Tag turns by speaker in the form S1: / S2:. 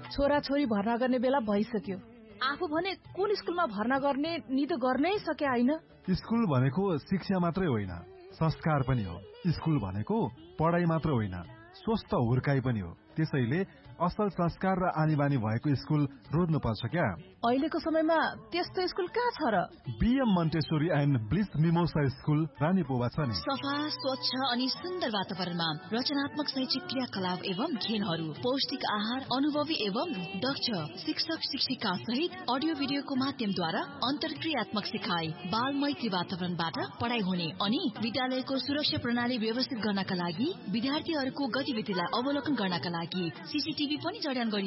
S1: छोरा छोरी भर्ना गर्ने बेला भइसक्यो। आफू भने कुन स्कुलमा भर्ना गर्ने निद गर्नै सके हैन।
S2: स्कुल भनेको शिक्षा मात्रै होइन, संस्कार पनि हो। स्कुल भनेको पढाइ मात्र होइन, स्वस्थ हुर्काइ पनि हो। त्यसैले असल संस्कार र आनीबानी भएको स्कुल रोज्नुपर्छ क्या।
S1: अहिलेको समयमा त्यस्तो स्कुल कहाँ छ र?
S2: BM मन्टेसोरी and bliss mimosa school रानीपोवा छ नि।
S3: सफा, स्वच्छ अनि सुन्दर वातावरणमा रचनात्मक शैक्षिक क्रियाकलाप एवं खेलहरू, पौष्टिक आहार, अनुभवी एवं दक्ष शिक्षक शिक्षिका सहित अडियो भिडियोको माध्यमद्वारा अन्तर्क्रियात्मक सिकाइ, बाल मैत्री वातावरणबाट पढाइ हुने अनि विद्यालयको सुरक्षा प्रणाली व्यवस्थित गर्नका लागि विद्यार्थीहरूको गतिविधिलाई अवलोकन गर्नका लागि सीसीटीभी पनि जडान गरिएको